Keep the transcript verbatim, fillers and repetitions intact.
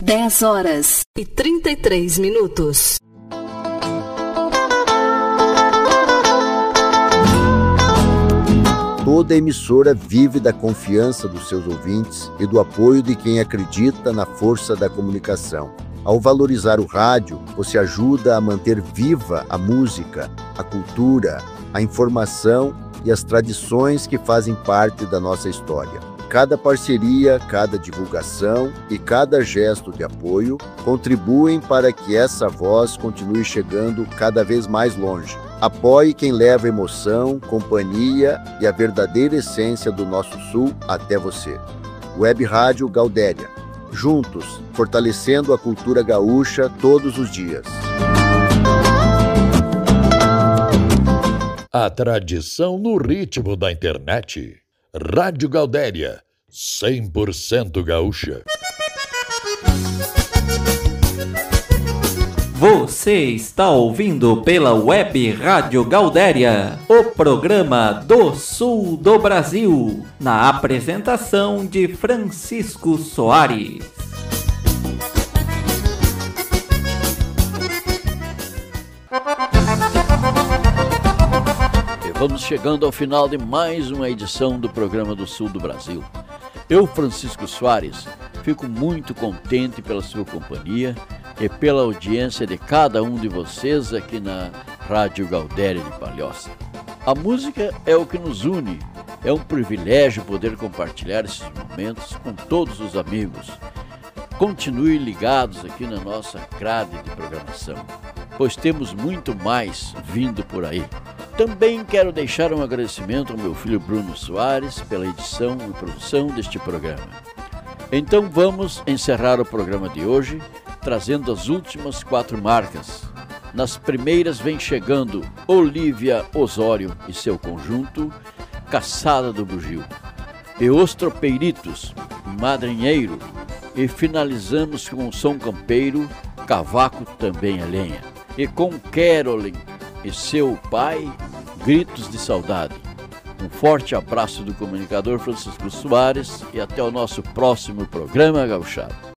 dez horas e trinta e três minutos. Toda emissora vive da confiança dos seus ouvintes e do apoio de quem acredita na força da comunicação. Ao valorizar o rádio, você ajuda a manter viva a música, a cultura, a informação e as tradições que fazem parte da nossa história. Cada parceria, cada divulgação e cada gesto de apoio contribuem para que essa voz continue chegando cada vez mais longe. Apoie quem leva emoção, companhia e a verdadeira essência do nosso Sul até você. Web Rádio Gaudéria. Juntos, fortalecendo a cultura gaúcha todos os dias. A tradição no ritmo da internet. Rádio Gaudéria, cem por cento gaúcha. Você está ouvindo pela Web Rádio Gaudéria, o programa do Sul do Brasil, na apresentação de Francisco Soares. E vamos chegando ao final de mais uma edição do programa do Sul do Brasil. Eu, Francisco Soares, fico muito contente pela sua companhia e pela audiência de cada um de vocês aqui na Rádio Gaudéria de Palhoça. A música é o que nos une, é um privilégio poder compartilhar esses momentos com todos os amigos. Continue ligados aqui na nossa grade de programação, pois temos muito mais vindo por aí. Também quero deixar um agradecimento ao meu filho Bruno Soares pela edição e produção deste programa. Então vamos encerrar o programa de hoje trazendo as últimas quatro marcas. Nas primeiras vem chegando Olívia Osório e seu conjunto, Caçada do Bugio. E Os Tropeiritos, Madrinheiro. E finalizamos com o Som Campeiro, Cavaco Também a Lenha. E com Carolyn e seu pai, Gritos de Saudade. Um forte abraço do comunicador Francisco Soares e até o nosso próximo programa, gauchado.